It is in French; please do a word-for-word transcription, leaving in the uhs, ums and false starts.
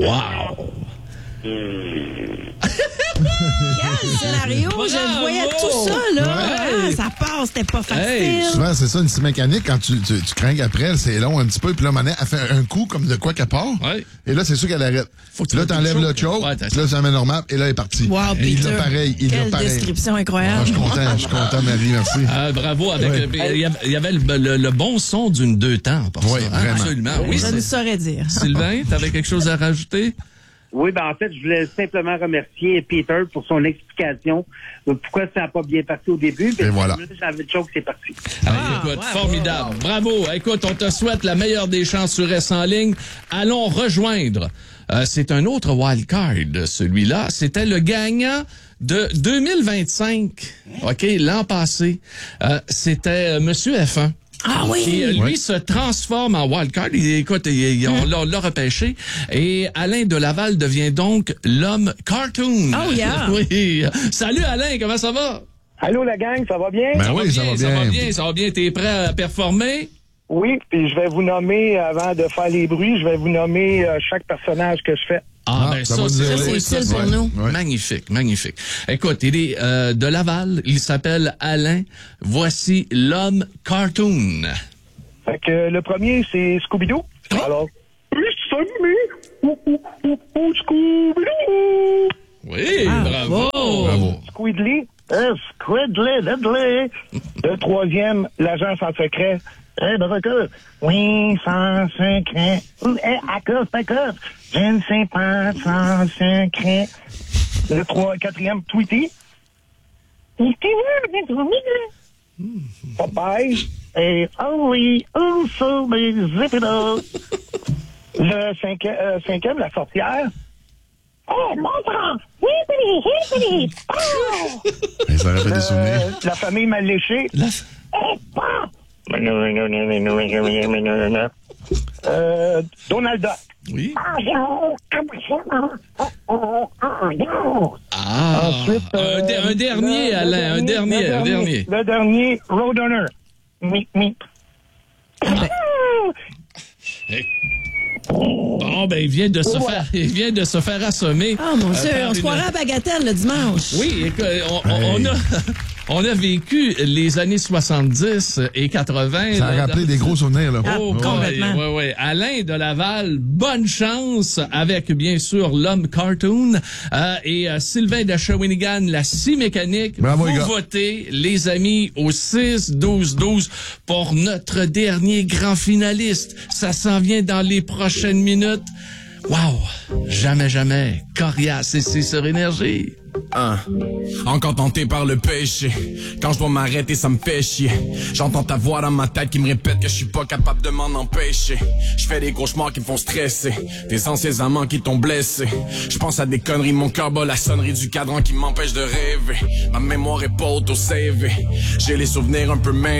Wow! Quel scénario! Bravo! Je voyais tout ça, là. Ouais. Ah, ça passe, c'était pas facile. Hey, Souvent, c'est ça, une scie mécanique, quand tu, tu, tu crains après, c'est long un petit peu, puis là, Manet, elle fait un coup comme de quoi qu'elle part. Ouais. Et là, c'est sûr qu'elle arrête. Faut que tu Puis là, mettes t'enlèves le le choke, Ouais, t'as puis là, ça met normal, et là, elle est partie. Wow, Et il Peter. l'a pareil, il l'a Quelle pareil. description Ah, incroyable. je suis content, je suis content, Marie, merci. Ah, bravo. Avec Ouais. le- il y avait, il y avait le, le- le bon son d'une deux temps pour Oui, ça. hein? vraiment. Absolument. Oui, Je ne c'est- saurais dire. Sylvain, t'avais quelque chose à rajouter? Oui, ben en fait, je voulais simplement remercier Peter pour son explication de pourquoi ça n'a pas bien parti au début. Et voilà. J'avais le choc, c'est parti. Ah, écoute, wow, formidable. Bravo. Écoute, on te souhaite la meilleure des chances sur S en ligne. Allons rejoindre. Euh, c'est un autre wild card, celui-là. C'était le gagnant de deux mille vingt-cinq. OK, l'an passé. Euh, c'était euh, Monsieur F un. Ah oui! Qui, euh, lui, Ouais. se transforme en wildcard. Il, écoute, il, il- on l'a- on l'a repêché. Et Alain de Laval devient donc l'homme cartoon. Oh, yeah. Oui. Salut Alain, comment ça va? Allô la gang, ça va bien? Ben Ça va oui, ça bien, va ça va bien. bien, ça va bien. T'es prêt à performer? Oui, puis je vais vous nommer, avant de faire les bruits, je vais vous nommer euh, chaque personnage que je fais. Ah, Ah, ben ça ça, va c'est nous ça, aider. ça, C'est c'est- utile pour nous. Ouais. Magnifique, magnifique. Écoute, il est euh, de Laval, il s'appelle Alain. Voici l'homme cartoon. Fait que euh, le premier, c'est Scooby-Doo. Alors, salut, ouh, ouh, ouh, ouh, Scooby-Doo! Oui, Ah, bravo. bon. Bravo. Squidly, euh, Squidly, Dudley. Le troisième, l'agent sans secret. Eh, ben, que, oui, sans secret. Eh, à cause, à cause. Je ne sais pas, sans secret. Le trois, quatrième, Tweety. Popeye. Et, oh oui, oh, so, mes zippidos. Le cinquième, euh, cinquième, la sorcière. Oh, mon grand! Hippity, hippity! Oh! Ben, ça rappelle des souvenirs. Euh, la famille mal léchée. La- Oh, bah! Euh, Donald Duck. Oui. Oh, Ah, Ensuite, un, euh, de- un dernier, le- Alain, le un dernier, le un dernier. Le dernier, Roadrunner. Meep, meep. Eh. Bon, ben, il vient de se faire, il vient de se faire assommer. Oh mon Dieu, Euh, par on se une- croirait à Bagatelle le dimanche. Oui, écoute, on, on- on a, on a vécu les années soixante-dix et quatre-vingts. Ça a là, rappelé dans- des gros souvenirs, là. Ah, Oh, complètement. Oui, oui. Alain de Laval, bonne chance avec, bien sûr, l'homme cartoon. Euh, et euh, Sylvain de Shawinigan, la scie mécanique. Bravo, les Vous gars. votez, les amis, au six douze douze pour notre dernier grand finaliste. Ça s'en vient dans les prochaines minutes. Wow! Jamais, jamais. Coriace et c'est sur Énergie. Hein. Encore tenté par le péché. Quand je dois m'arrêter, ça me fait chier. J'entends ta voix dans ma tête qui me répète que je suis pas capable de m'en empêcher. Je fais des cauchemars qui me font stresser. Des anciens amants qui t'ont blessé. Je pense à des conneries, mon cœur bat la sonnerie du cadran qui m'empêche de rêver. Ma mémoire est pas auto-savée. J'ai les souvenirs un peu minces.